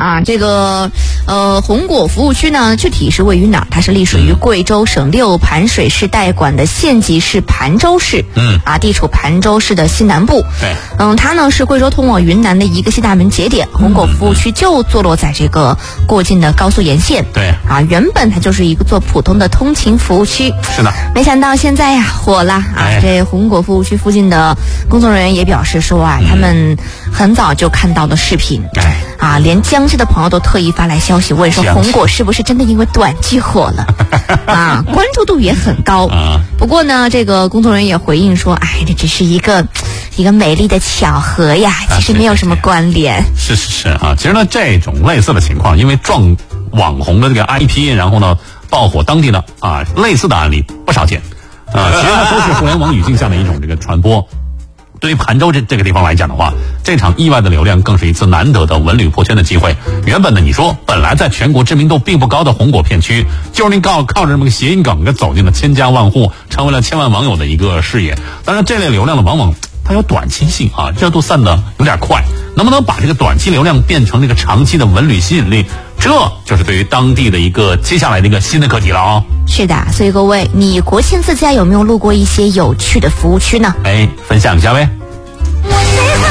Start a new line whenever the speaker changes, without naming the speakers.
啊，这个红果服务区呢，具体是位于哪儿？它是隶属于贵州省六盘水市代管的县级市盘州市，地处盘州市的西南部。
对，
它呢是贵州通往云南的一个西大门节点。红果服务区就坐落在这个过境的高速沿线。
对，
原本它就是一个做普通的通勤服务区。
是的，
没想到现在呀火了啊！这红果服务区附近的工作人员也表示说他们很早就看到了视频，连江西的朋友都特意发来消息问说红果是不是真的因为短剧火了关注度也很高。不过呢，这个工作人员也回应说，这只是一个美丽的巧合呀，其实没有什么关联。
是其实呢，这种类似的情况，因为撞网红的这个 IP， 然后呢爆火当地的类似的案例不少见其实呢都是互联网语境下的一种这个传播。对于盘州这个地方来讲的话，这场意外的流量更是一次难得的文旅破圈的机会。原本呢，你说本来在全国知名度并不高的红果片区，就是你靠着这么个谐音梗，给走进了千家万户，成为了千万网友的一个视野。当然，这类流量呢，往往它有短期性热度散的有点快。能不能把这个短期流量变成这个长期的文旅吸引力，这就是对于当地的一个接下来的一个新的课题了
是的，所以各位，你国庆自驾有没有路过一些有趣的服务区呢？
分享一下呗。
我最后